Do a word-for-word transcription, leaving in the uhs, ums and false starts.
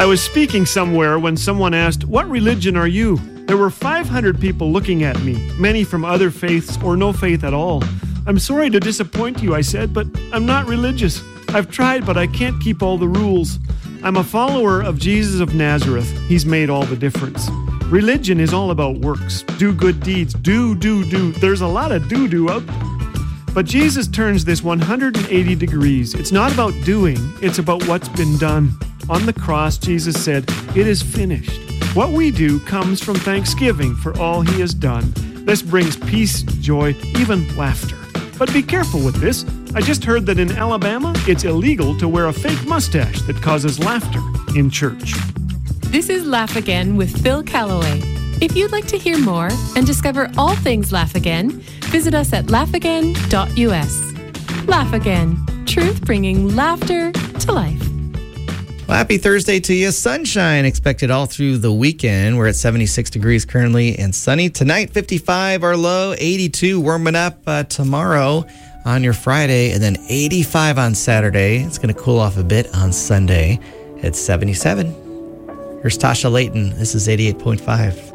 I was speaking somewhere when someone asked, "What religion are you?" There were five hundred people looking at me, many from other faiths or no faith at all. "I'm sorry to disappoint you," I said, "but I'm not religious. I've tried, but I can't keep all the rules. I'm a follower of Jesus of Nazareth. He's made all the difference. Religion is all about works. Do good deeds. Do, do, do. There's a lot of do-do out there. But Jesus turns this one hundred eighty degrees. It's not about doing, it's about what's been done. On the cross, Jesus said, "It is finished." What we do comes from thanksgiving for all he has done. This brings peace, joy, even laughter. But be careful with this. I just heard that in Alabama, it's illegal to wear a fake mustache that causes laughter in church. This is Laugh Again with Phil Callaway. If you'd like to hear more and discover all things Laugh Again, visit us at laugh again dot u s. Laugh Again, truth bringing laughter to life. Well, happy Thursday to you. Sunshine expected all through the weekend. We're at seventy-six degrees currently and sunny. Tonight, fifty-five our low, eighty-two warming up uh, tomorrow on your Friday, and then eighty-five on Saturday. It's going to cool off a bit on Sunday at seventy-seven. Here's Tasha Layton. This is eighty-eight point five.